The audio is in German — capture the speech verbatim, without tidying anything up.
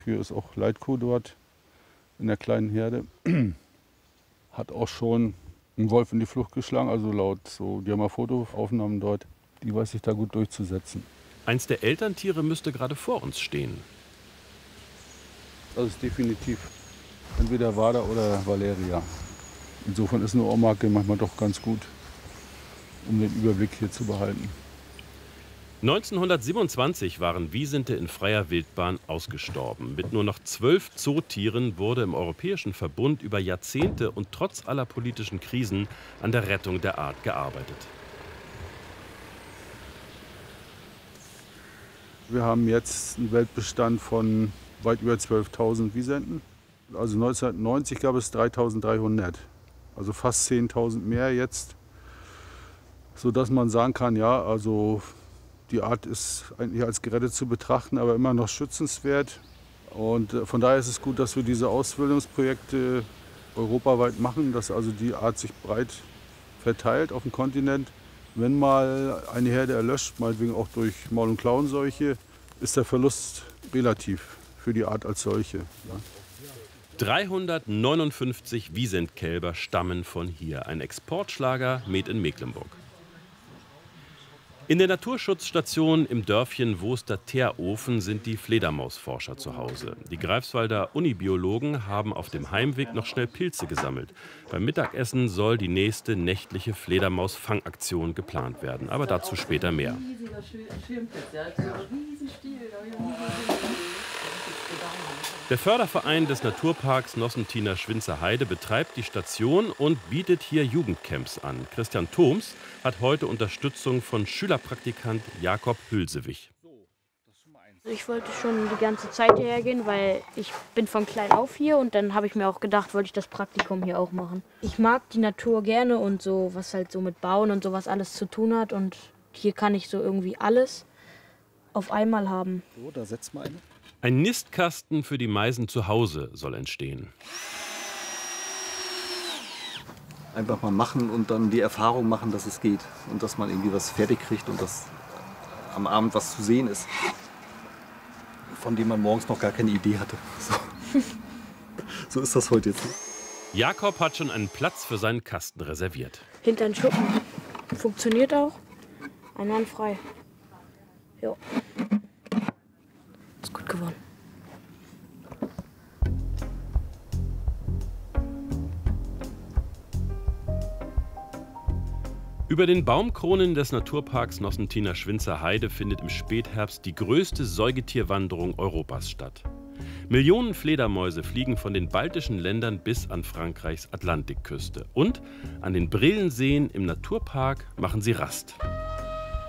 Hier ist auch Leitkuh dort in der kleinen Herde. Hat auch schon einen Wolf in die Flucht geschlagen, also laut so, die haben mal Fotoaufnahmen dort. Die weiß sich da gut durchzusetzen. Eins der Elterntiere müsste gerade vor uns stehen. Das ist definitiv entweder Wader oder Valeria. Insofern ist eine Ohrmarke manchmal doch ganz gut, um den Überblick hier zu behalten. neunzehnhundertsiebenundzwanzig waren Wisente in freier Wildbahn ausgestorben. Mit nur noch zwölf Zootieren wurde im Europäischen Verbund über Jahrzehnte und trotz aller politischen Krisen an der Rettung der Art gearbeitet. Wir haben jetzt einen Weltbestand von weit über zwölftausend Wisenten. Also neunzehnhundertneunzig gab es dreitausenddreihundert, also fast zehntausend mehr jetzt, sodass man sagen kann, ja, also die Art ist eigentlich als gerettet zu betrachten, aber immer noch schützenswert. Und von daher ist es gut, dass wir diese Auswilderungsprojekte europaweit machen, dass also die Art sich breit verteilt auf dem Kontinent. Wenn mal eine Herde erlöscht, meinetwegen auch durch Maul- und Klauenseuche, ist der Verlust relativ für die Art als solche. Ja. dreihundertneunundfünfzig Wisentkälber stammen von hier. Ein Exportschlager made in Mecklenburg. In der Naturschutzstation im Dörfchen Woster-Terofen sind die Fledermausforscher zu Hause. Die Greifswalder Unibiologen haben auf dem Heimweg noch schnell Pilze gesammelt. Beim Mittagessen soll die nächste nächtliche Fledermausfangaktion geplant werden. Aber dazu später mehr. Der Förderverein des Naturparks Nossentiner Schwinzer Heide betreibt die Station und bietet hier Jugendcamps an. Christian Thoms hat heute Unterstützung von Schülerpraktikant Jakob Hülsewig. Ich wollte schon die ganze Zeit hierher gehen, weil ich bin von klein auf hier und dann habe ich mir auch gedacht, wollte ich das Praktikum hier auch machen. Ich mag die Natur gerne und so, was halt so mit Bauen und sowas alles zu tun hat und hier kann ich so irgendwie alles auf einmal haben. So, da setzt mal eine. Ein Nistkasten für die Meisen zu Hause soll entstehen. Einfach mal machen und dann die Erfahrung machen, dass es geht und dass man irgendwie was fertig kriegt und dass am Abend was zu sehen ist, von dem man morgens noch gar keine Idee hatte. So, so ist das heute jetzt. Jakob hat schon einen Platz für seinen Kasten reserviert. Hinter den Schuppen. Funktioniert auch. Einwandfrei. Jo. Ist gut geworden. Über den Baumkronen des Naturparks Nossentiner Schwinzer Heide findet im Spätherbst die größte Säugetierwanderung Europas statt. Millionen Fledermäuse fliegen von den baltischen Ländern bis an Frankreichs Atlantikküste. Und an den Brillenseen im Naturpark machen sie Rast.